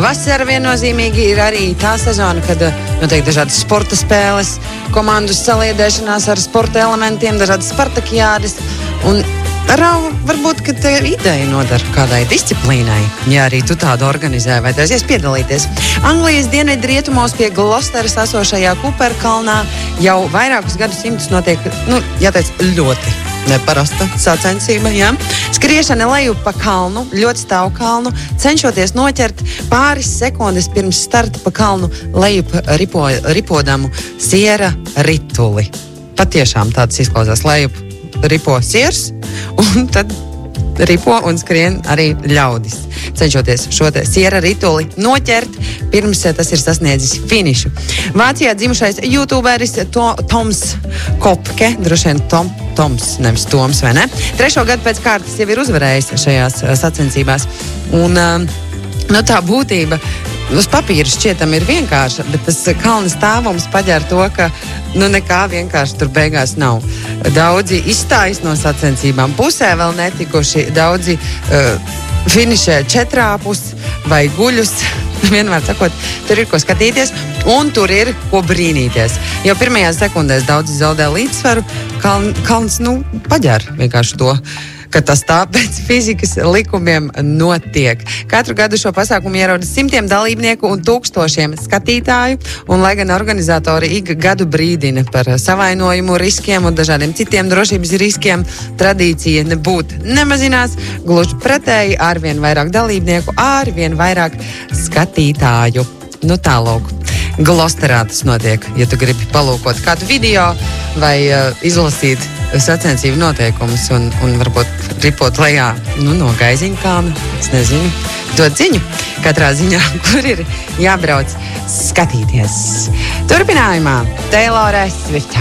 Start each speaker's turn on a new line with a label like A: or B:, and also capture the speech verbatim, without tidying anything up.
A: Vasara viennozīmīgi ir arī tā sezona, kad notiek dažādas sporta spēles, komandu saliedēšanās ar sporta elementiem, dažādas spartakiādes. Un Rau, varbūt, ka te ideja nodara kādai disciplīnai, ja arī tu tādu organizē vai taisies piedalīties. Anglijas dienvidu rietumos pie Glosteras esošajā Kuperkalnā jau vairākus gadus simtus notiek, nu, jāteic, ļoti neparasta sacensība, jā. Skriešana lejup pa kalnu, ļoti stāvu kalnu, cenšoties noķert pāris sekundes pirms starta pa kalnu lejup ripo, ripodamu siera rituli. Patiešām tāds izklausās, lejup ripo siers, un tad ripo un skrien arī ļaudis, cenšoties šo te siera rituli noķert, pirms tas ir sasniedzis finišu. Vācijā dzimušais youtuberis to, Toms Kopke, droši vien Tom, Toms, nevis Toms, vai ne? Trešo gadu pēc kārtas jau ir uzvarējis šajās sacensībās. Un nu, tā būtība uz papīra šķietam ir vienkārša, bet tas kalna stāvums paģēr to, ka nu nekā vienkārši tur beigās nav. Daudzi izstājas no sacensībām, pusē vēl netikuši, daudzi uh, finišē četrāpus vai guļus. Vienmēr sakot, tur ir ko skatīties un tur ir ko brīnīties. Jau pirmajās sekundēs daudzi zaudē līdzsvaru, kaln, kalns nu paģēr vienkārši to, ka tas tā pēc fizikas likumiem notiek. Katru gadu šo pasākumu ierodas simtiem dalībnieku un tūkstošiem skatītāju, un lai gan organizatori ik gadu brīdina par savainojumu riskiem un dažādiem citiem drošības riskiem, tradīcija nebūt nemazinās, gluži pretēji, arvien vairāk dalībnieku, arvien vairāk skatītāju. Nu tālūk. Glosterā tas notiek, ja tu gribi palūkot kādu video vai uh, izlasīt sacensību noteikumus un, un varbūt ripot lejā nu, no Gaiziņa kalna, es nezinu, dot ziņu katrā ziņā, kur ir jābrauc skatīties. Turpinājumā Taylor Swift.